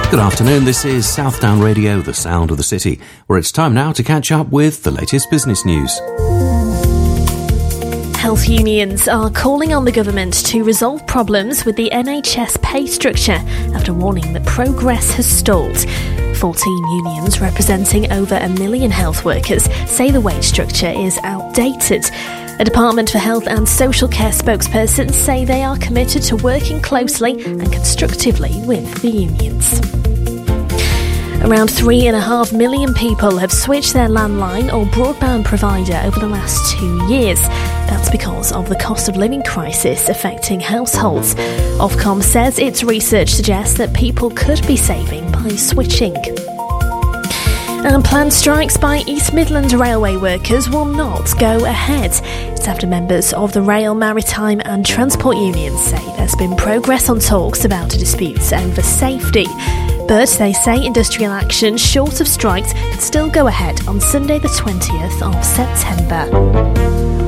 Good afternoon, this is Southdown Radio, the sound of the city, where it's time now to catch up with the latest business news. Health unions are calling on the government to resolve problems with the NHS pay structure after warning that progress has stalled. 14 unions representing over 1 million health workers say the wage structure is outdated. A Department for Health and Social Care spokesperson say they are committed to working closely and constructively with the unions. Around 3.5 million people have switched their landline or broadband provider over the last 2 years. That's because of the cost of living crisis affecting households. Ofcom says its research suggests that people could be saving by switching. And planned strikes by East Midlands Railway workers will not go ahead. It's after members of the Rail, Maritime and Transport unions say there's been progress on talks about a dispute over safety. But they say industrial action short of strikes could still go ahead on Sunday the 20th of September.